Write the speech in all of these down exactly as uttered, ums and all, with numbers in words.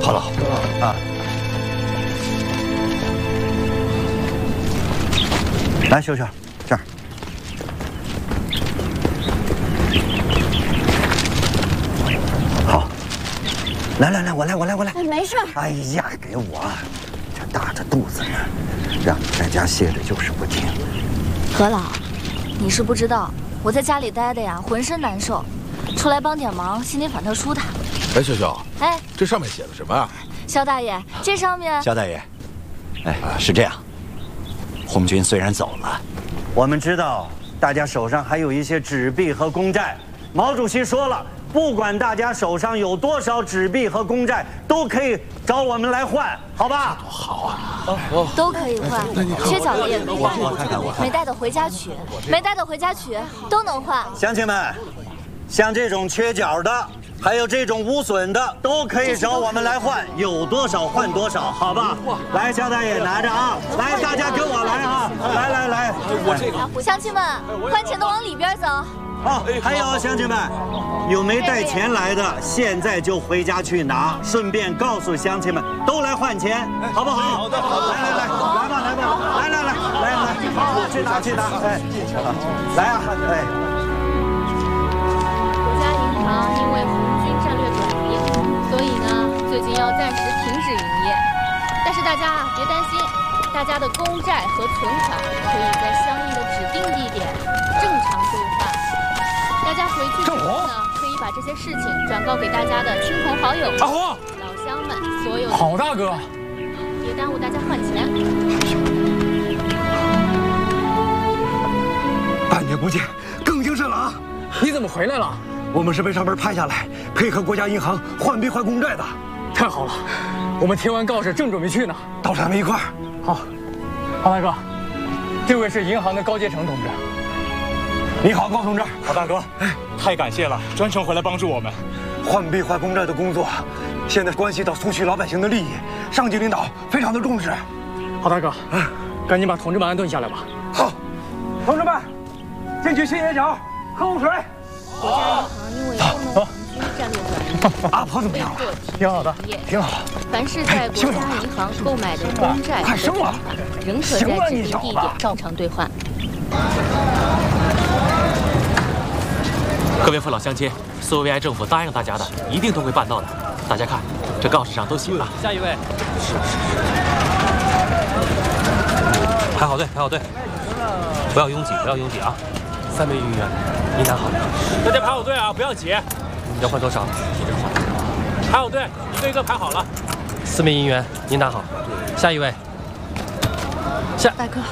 好了啊！来，秀秀，这儿。好，来来来，我来，我来，我来。 哎，没事。 哎呀，给我，这大着肚子呢，让你在家歇着就是不听。 何老，你是不知道，我在家里待的呀，浑身难受，出来帮点忙，心里反特舒坦。 哎，秀秀， 哎， 这上面写的什么啊？ 肖大爷，这上面…… 肖大爷，哎，是这样，红军虽然走了，我们知道大家手上还有一些纸币和公债。毛主席说了，不管大家手上有多少纸币和公债，都可以找我们来换，好吧？ 多好啊！ 都可以换，缺角的也可以带，没带的回家取，没带的回家取，都能换。 乡亲们，像这种缺角的，还有这种无损的，都可以找我们来换，有多少换多少，好吧？来，肖大爷拿着啊！来，大家跟我来啊！来来来， 我这个乡亲们，换钱的往里边走。 哦，还有乡亲们，有没带钱来的，现在就回家去拿，顺便告诉乡亲们，都来换钱，好不好？好的，好的。来来来，来吧来吧，来来来来来，好，去拿去拿，哎，来啊，哎。 国家银行因为红军战略转移，所以呢，最近要暂时停止营业。但是大家啊，别担心，大家的公债和存款可以在相应的指定地点正常兑换。大家回去之后呢，可以把这些事情转告给大家的亲朋好友、 阿红、 老乡们，所有的好大哥， 别耽误大家换钱。 半年不见，更精神了啊！ 你怎么回来了？ 我们是被上边派下来，配合国家银行换币换公债的。 太好了，我们听完告示，正准备去呢。 到咱们一块儿。 好，郝大哥，这位是银行的高阶成同志。 你好，高同志。 郝大哥，太感谢了，专程回来帮助我们。 换币换公债的工作，现在关系到苏区老百姓的利益，上级领导非常的重视。 郝大哥，赶紧把同志们安顿下来吧。 好，同志们，进去歇歇脚，喝口水。 国家银行因为不能红军战略转移， 阿婆怎么样了？ 挺好的， 挺好。 凡是在国家银行购买的公债和存款，仍可在指定地点照常兑换。 各位父老乡亲，苏维埃政府答应大家的，一定都会办到的。大家看，这告示上都写了。下一位。是是是。排好队，排好队，不要拥挤，不要拥挤啊！三名运营员，您拿好。大家排好队啊，不要挤。要换多少？排好队，一个一个排好了。四名运营员，您拿好。下一位。下。 大哥。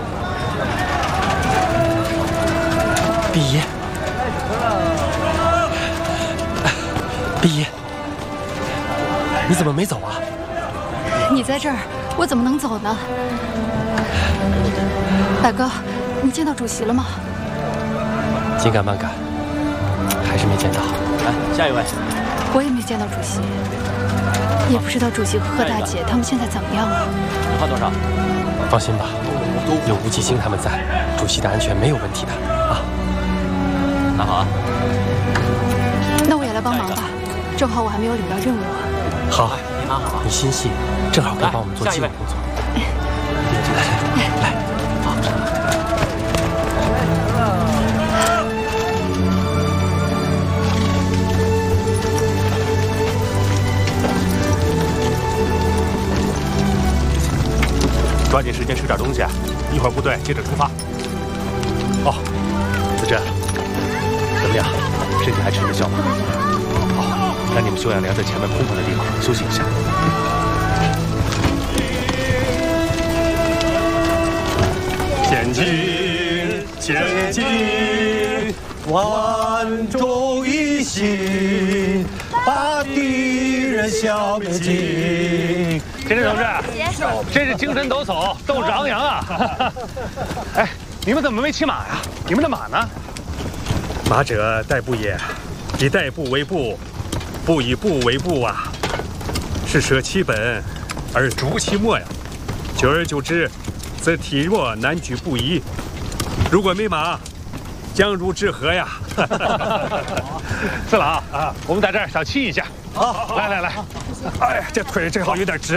毕仪。毕仪，你怎么没走啊？ 你在这儿，我怎么能走呢？大哥，你见到主席了吗？ 紧赶慢赶，还是没见到。来，下一位。 我也没见到主席，也不知道主席和贺大姐他们现在怎么样了。 你换多少？放心吧，有吴继兴他们在，主席的安全没有问题的啊。拿好啊。 那我也来帮忙吧。正好我还没有领到任务。 好，你拿好，你心细，正好可以帮我们做基本工作。来来来，好。 抓紧时间吃点东西，一会儿部队接着出发。哦，子珍，怎么样？身体还吃得消吗？那你们休养粮在前面空旷的地方休息一下。前进，前进，万众一心，把敌人消灭尽。田震同志，真是精神抖擞，斗志昂扬啊！哎，你们怎么没骑马呀？你们的马呢？马者代步也，以代步为步。不以步为步啊，是舍其本而逐其末呀。久而久之，则体弱难举不移。如果没马，将如治何呀？四郎啊，我们在这儿小憩一下。 好，来来来，哎呀，这腿正好有点直。